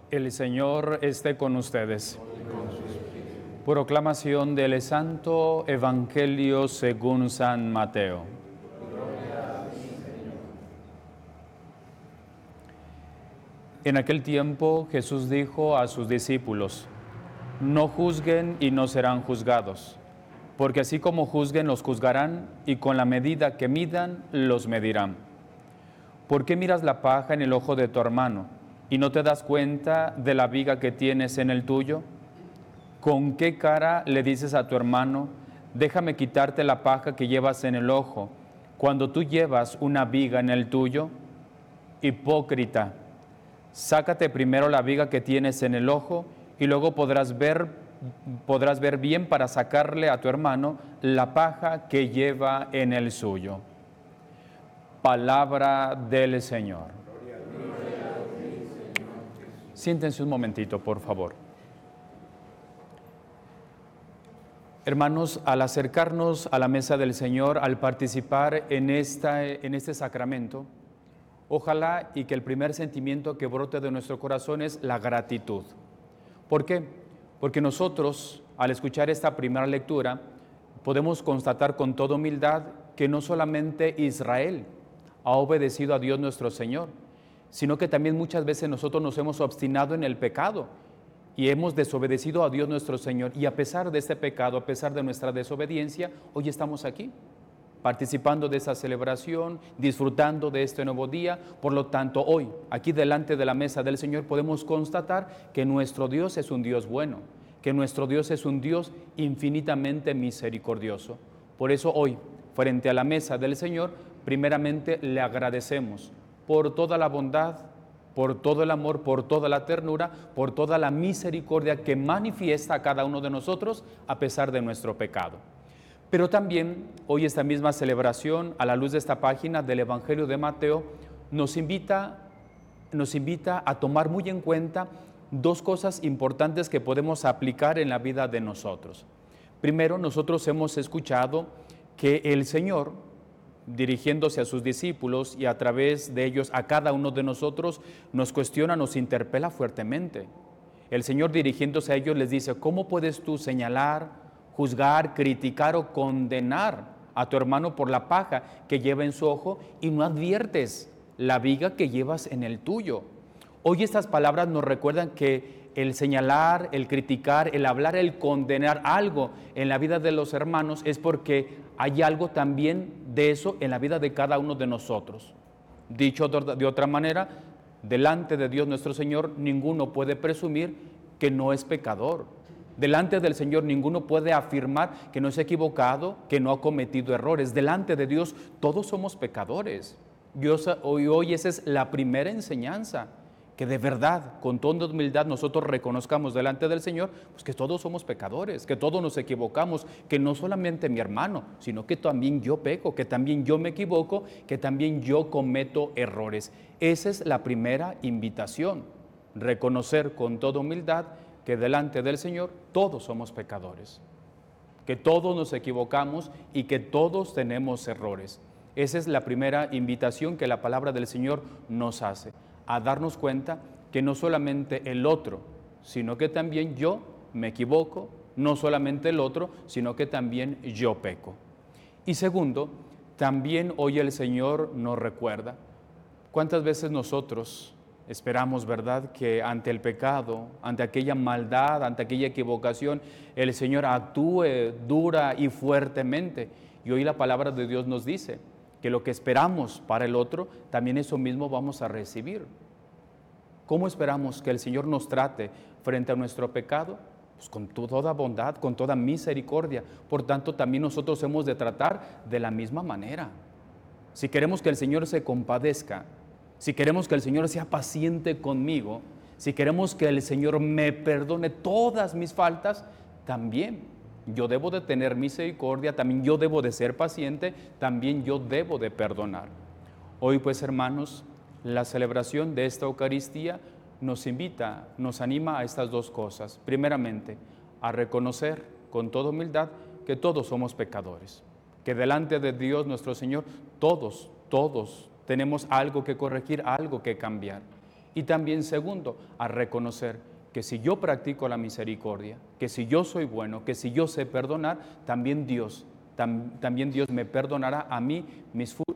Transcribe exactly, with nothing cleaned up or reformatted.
El Señor esté con ustedes. Proclamación del Santo Evangelio según San Mateo. En aquel tiempo Jesús dijo a sus discípulos: no juzguen y no serán juzgados, porque así como juzguen los juzgarán, y con la medida que midan los medirán. ¿Por qué miras la paja en el ojo de tu hermano y no te das cuenta de la viga que tienes en el tuyo? ¿Con qué cara le dices a tu hermano: déjame quitarte la paja que llevas en el ojo, cuando tú llevas una viga en el tuyo? Hipócrita, sácate primero la viga que tienes en el ojo, y luego podrás ver, podrás ver bien para sacarle a tu hermano la paja que lleva en el suyo. Palabra del Señor. Siéntense un momentito, por favor. Hermanos, al acercarnos a la mesa del Señor, al participar en, esta, en este sacramento, ojalá y que el primer sentimiento que brote de nuestro corazón es la gratitud. ¿Por qué? Porque nosotros, al escuchar esta primera lectura, podemos constatar con toda humildad que no solamente Israel ha obedecido a Dios nuestro Señor, sino que también muchas veces nosotros nos hemos obstinado en el pecado y hemos desobedecido a Dios nuestro Señor. Y a pesar de este pecado, a pesar de nuestra desobediencia, hoy estamos aquí, participando de esa celebración, disfrutando de este nuevo día. Por lo tanto, hoy, aquí delante de la mesa del Señor, podemos constatar que nuestro Dios es un Dios bueno, que nuestro Dios es un Dios infinitamente misericordioso. Por eso hoy, frente a la mesa del Señor, primeramente le agradecemos por toda la bondad, por todo el amor, por toda la ternura, por toda la misericordia que manifiesta a cada uno de nosotros a pesar de nuestro pecado. Pero también hoy esta misma celebración, a la luz de esta página del Evangelio de Mateo, nos invita, nos invita a tomar muy en cuenta dos cosas importantes que podemos aplicar en la vida de nosotros. Primero, nosotros hemos escuchado que el Señor, dirigiéndose a sus discípulos y a través de ellos a cada uno de nosotros, nos cuestiona, nos interpela fuertemente. El Señor, dirigiéndose a ellos, les dice: ¿cómo puedes tú señalar, juzgar, criticar o condenar a tu hermano por la paja que lleva en su ojo y no adviertes la viga que llevas en el tuyo? Hoy estas palabras nos recuerdan que el señalar, el criticar, el hablar, el condenar algo en la vida de los hermanos es porque hay algo también de eso en la vida de cada uno de nosotros. Dicho de otra manera, delante de Dios nuestro Señor, ninguno puede presumir que no es pecador. Delante del Señor ninguno puede afirmar que no se ha equivocado, que no ha cometido errores. Delante de Dios todos somos pecadores. Dios, hoy, hoy esa es la primera enseñanza, que de verdad, con toda humildad, nosotros reconozcamos delante del Señor, pues que todos somos pecadores, que todos nos equivocamos, que no solamente mi hermano, sino que también yo peco, que también yo me equivoco, que también yo cometo errores. Esa es la primera invitación, reconocer con toda humildad que delante del Señor todos somos pecadores, que todos nos equivocamos y que todos tenemos errores. Esa es la primera invitación que la palabra del Señor nos hace, a darnos cuenta que no solamente el otro, sino que también yo me equivoco, no solamente el otro, sino que también yo peco. Y segundo, también hoy el Señor nos recuerda cuántas veces nosotros esperamos, ¿verdad?, que ante el pecado, ante aquella maldad, ante aquella equivocación, el Señor actúe dura y fuertemente. Y hoy la palabra de Dios nos dice que lo que esperamos para el otro, también eso mismo vamos a recibir. ¿Cómo esperamos que el Señor nos trate frente a nuestro pecado? Pues con toda bondad, con toda misericordia. Por tanto, también nosotros hemos de tratar de la misma manera. Si queremos que el Señor se compadezca, si queremos que el Señor sea paciente conmigo, si queremos que el Señor me perdone todas mis faltas, también yo debo de tener misericordia, también yo debo de ser paciente, también yo debo de perdonar. Hoy pues, hermanos, la celebración de esta Eucaristía nos invita, nos anima a estas dos cosas. Primeramente, a reconocer con toda humildad que todos somos pecadores, que delante de Dios nuestro Señor todos, todos tenemos algo que corregir, algo que cambiar. Y también segundo, a reconocer que si yo practico la misericordia, que si yo soy bueno, que si yo sé perdonar, también Dios, tam, también Dios me perdonará a mí mis